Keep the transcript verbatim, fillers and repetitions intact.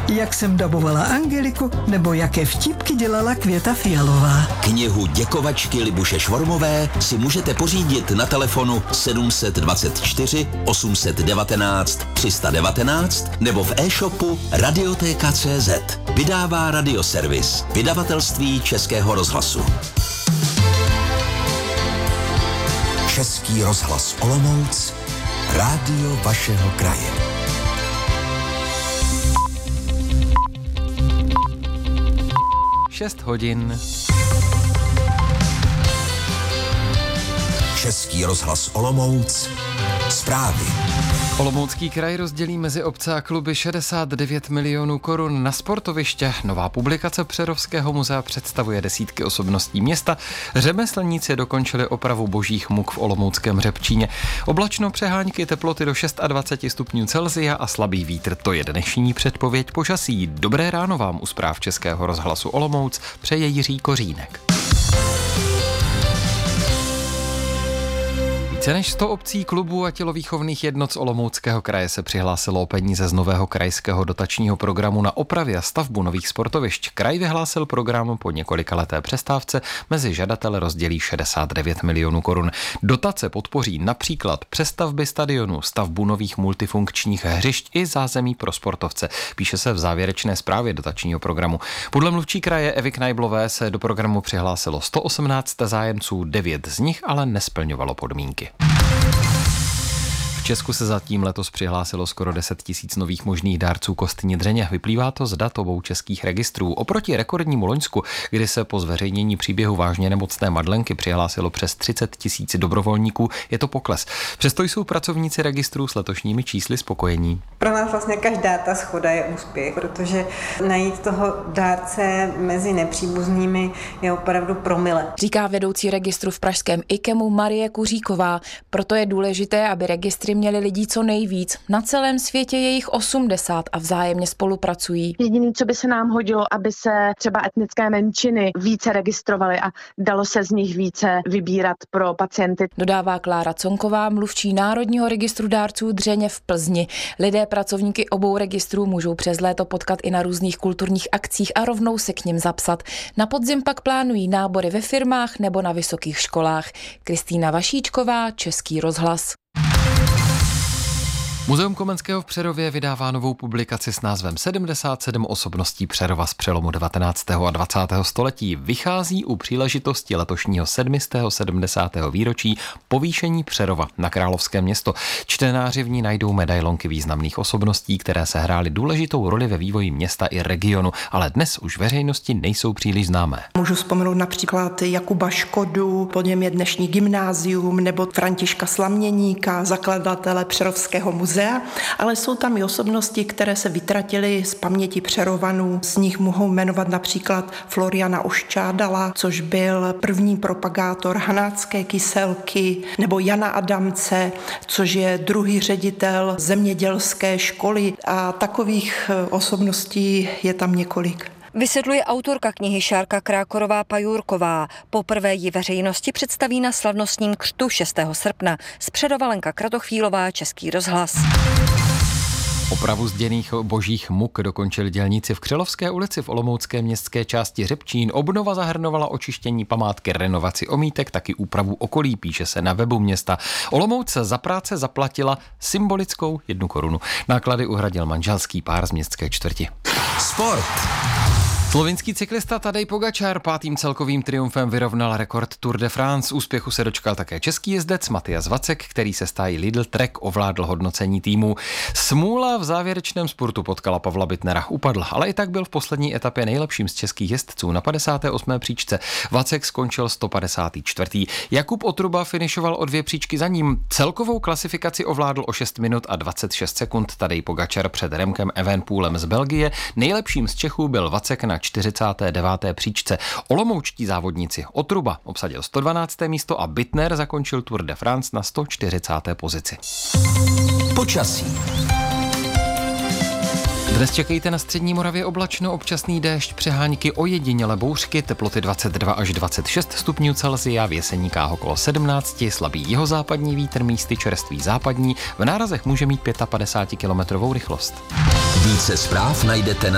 jak jsem dabovala Angeliku, nebo jaké vtipky dělala Květa Fialová. Knihu Děkovačky Libuše Švormové si můžete pořídit na telefonu sedm dvacet čtyři osm devatenáct tři sta devatenáct nebo v e-shopu radioteka tečka cé zet. Vydává Radioservis, vydavatelství Českého rozhlasu. Český rozhlas Olomouc, rádio vašeho kraje. šest hodin. Český rozhlas Olomouc, zprávy. Olomoucký kraj rozdělí mezi obce a kluby šedesát devět milionů korun na sportoviště. Nová publikace Přerovského muzea představuje desítky osobností města. Řemeslníci dokončili opravu božích muk v olomouckém Řepčíně. Oblačno přehánky, teploty do dvacet šest stupňů Celsia a slabý vítr. To je dnešní předpověď počasí. Dobré ráno vám u zpráv Českého rozhlasu Olomouc přeje Jiří Kořínek. Více než sto obcí, klubů a tělovýchovných jednot z Olomouckého kraje se přihlásilo o peníze z nového krajského dotačního programu na opravy a stavbu nových sportovišť. Kraj vyhlásil program po několikaleté přestávce, mezi žadatele rozdělí šedesát devět milionů korun. Dotace podpoří například přestavby stadionu, stavbu nových multifunkčních hřišť i zázemí pro sportovce, píše se v závěrečné zprávě dotačního programu. Podle mluvčí kraje Evy Knajblové se do programu přihlásilo sto osmnáct zájemců, devět z nich ale nesplňovalo podmínky. V Česku se zatím letos přihlásilo skoro deset tisíc nových možných dárců kostní dřeně. Vyplývá to z dat obou českých registrů. Oproti rekordnímu loňsku, kdy se po zveřejnění příběhu vážně nemocné Madlenky přihlásilo přes třicet tisíc dobrovolníků, je to pokles. Přesto jsou pracovníci registrů s letošními čísly spokojení. Pro nás vlastně každá ta shoda je úspěch, protože najít toho dárce mezi nepříbuznými je opravdu promile. Říká vedoucí registru v pražském IKEMu Marie Kuříková. Proto je důležité, aby registry měli lidí co nejvíc. Na celém světě je jich osmdesát a vzájemně spolupracují. Jediné, co by se nám hodilo, aby se třeba etnické menšiny více registrovaly a dalo se z nich více vybírat pro pacienty. Dodává Klára Conková, mluvčí Národního registru dárců dřeně v Plzni. Lidé pracovníky obou registrů můžou přes léto potkat i na různých kulturních akcích a rovnou se k nim zapsat. Na podzim pak plánují nábory ve firmách nebo na vysokých školách. Kristýna Vašíčková, Český rozhlas. Muzeum Komenského v Přerově vydává novou publikaci s názvem sedmdesát sedm osobností Přerova z přelomu devatenáctého a dvacátého století. Vychází u příležitosti letošního sedmistého sedmdesátého výročí povýšení Přerova na Královské město. Čtenáři v ní najdou medailonky významných osobností, které sehrály důležitou roli ve vývoji města i regionu, ale dnes už veřejnosti nejsou příliš známé. Můžu vzpomenout například Jakuba Škodu, po něm je dnešní gymnázium, nebo Františka Slaměníka, zakladatele Přerovského muzea. Ale jsou tam i osobnosti, které se vytratily z paměti Přerovanů. Z nich mohou jmenovat například Floriana Oščádala, což byl první propagátor hanácké kyselky, nebo Jana Adamce, což je druhý ředitel zemědělské školy. A takových osobností je tam několik. Vysvětluje autorka knihy Šárka Krákorová-Pajůrková. Poprvé ji veřejnosti představí na slavnostním křtu šestého srpna. Z Přerova Lenka Kratochvílová, Český rozhlas. Opravu zděných božích muk dokončili dělníci v Křelovské ulici v olomoucké městské části Řepčín. Obnova zahrnovala očištění památky, renovaci omítek, taky úpravu okolí, píše se na webu města. Olomouc za práce zaplatila symbolickou jednu korunu. Náklady uhradil manželský pár z městské čtvrti. Sport. Slovinský cyklista Tadej Pogačar pátým celkovým triumfem vyrovnal rekord Tour de France. Úspěchu se dočkal také český jezdec Matyas Vacek, který se stájí Lidl Trek ovládl hodnocení týmu. Smůla v závěrečném spurtu potkala Pavla Bittnera. Upadl, ale i tak byl v poslední etapě nejlepším z českých jezdců na padesáté osmé příčce. Vacek skončil sto padesát čtyři. Jakub Otruba finišoval o dvě příčky za ním. Celkovou klasifikaci ovládl o šest minut a dvacet šest sekund Tadej Pogačar před Remkem Evenepoelem z Belgie. Nejlepším z Čechů byl Vacek na čtyřicáté deváté příčce. Olomoučtí závodníci Otruba obsadil sto dvanácté místo a Bittner zakončil Tour de France na sto čtyřicáté pozici. Počasí. Dnes čekejte na střední Moravě oblačno, občasný déšť, přehánky, ojedinělé bouřky, teploty dvacet dva až dvacet šest stupňů Celsia, v Jeseníkách okolo sedmnáct, slabý jihozápadní vítr, místy čerstvý západní, v nárazech může mít padesát pět kilometrů rychlost. Více zpráv najdete na